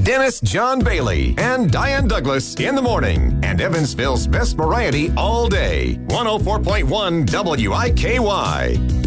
Dennis John Bailey and Diane Douglas in the morning. And Evansville's best variety all day. 104.1 WIKY.